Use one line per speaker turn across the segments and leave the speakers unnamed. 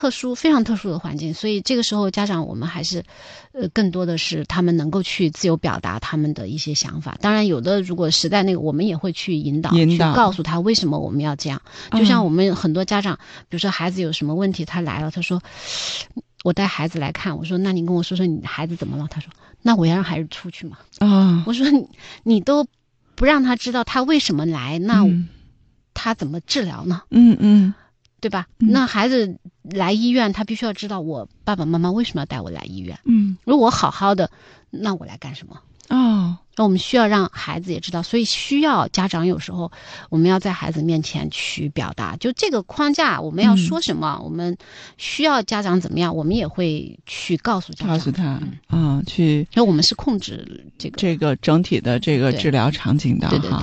非常特殊的环境，所以这个时候家长我们还是更多的是他们能够去自由表达他们的一些想法。当然有的如果实在那个我们也会去引导去告诉他为什么我们要这样。就像我们很多家长比如说孩子有什么问题他来了，他说我带孩子来看，我说那你跟我说说你孩子怎么了，他说那我要让孩子出去嘛。我说你都不让他知道他为什么来，那他怎么治疗呢？对吧？那孩子来医院他必须要知道我爸爸妈妈为什么要带我来医院。如果我好好的，那我来干什么？那我们需要让孩子也知道，所以需要家长有时候我们要在孩子面前去表达，就这个框架我们要说什么，我们需要家长怎么样，我们也会去告诉家长，
告诉他去，
因为我们是控制
这个整体的这个治疗场景的。
对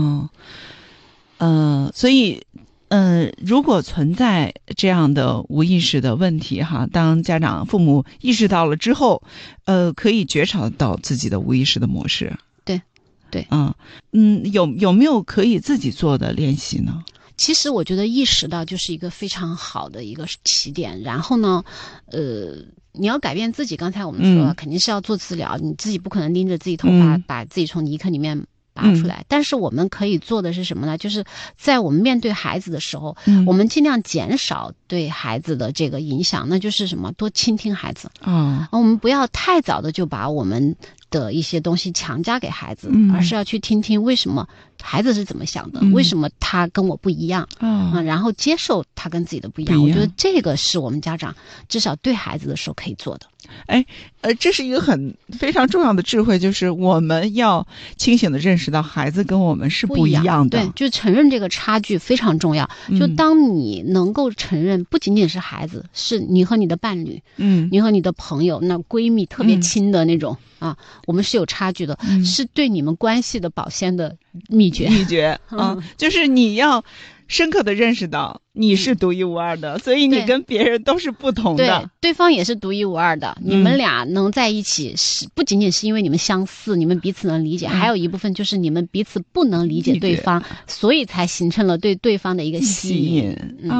所以如果存在这样的无意识的问题当家长父母意识到了之后可以觉察到自己的无意识的模式。
对
有没有可以自己做的练习呢？
其实我觉得意识到就是一个非常好的一个起点，然后呢你要改变自己，刚才我们说肯定是要做治疗，你自己不可能拎着自己头发把自己从泥坑里面拔出来，但是我们可以做的是什么呢？就是在我们面对孩子的时候我们尽量减少对孩子的这个影响，那就是什么？多倾听孩子。我们不要太早的就把我们的一些东西强加给孩子，而是要去听听为什么孩子是怎么想的，为什么他跟我不一样然后接受他跟自己的不一样。我觉得这个是我们家长至少对孩子的时候可以做的。
这是一个非常重要的智慧，就是我们要清醒地认识到孩子跟我们是不一样的。
对，就承认这个差距非常重要。就当你能够承认不仅仅是孩子，是你和你的伴侣你和你的朋友，那闺蜜特别亲的那种我们是有差距的，是对你们关系的保鲜的秘诀
就是你要深刻地认识到你是独一无二的，所以你跟别人都是不同的。
对方也是独一无二的，你们俩能在一起是不仅仅是因为你们相似，你们彼此能理解，还有一部分就是你们彼此不能理解对方，所以才形成了对对方的一个吸引。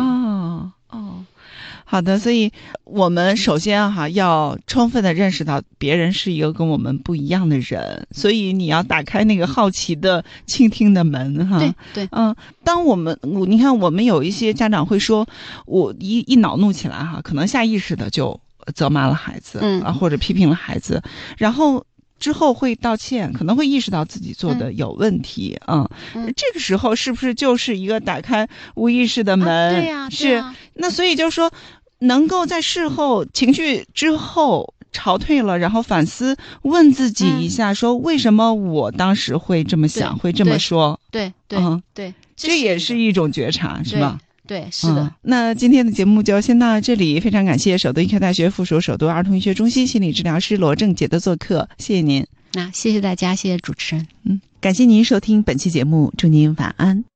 好的，所以我们首先要充分的认识到别人是一个跟我们不一样的人，所以你要打开那个好奇的倾听的门
对
当你看我们有一些家长会说，我一恼怒起来可能下意识的就责骂了孩子或者批评了孩子，然后之后会道歉，可能会意识到自己做的有问题这个时候是不是就是一个打开无意识的门？
对呀，
是。那所以就是说能够在事后情绪之后潮退了，然后反思问自己一下，说为什么我当时会这么想，会这么说。
对
这也是一种觉察，是吧？
对，是的。
那今天的节目就先到这里，非常感谢首都医科大学附属首都儿童医学中心心理治疗师罗正杰的做客，谢谢您。
谢谢大家，谢谢主持人。
感谢您收听本期节目，祝您晚安。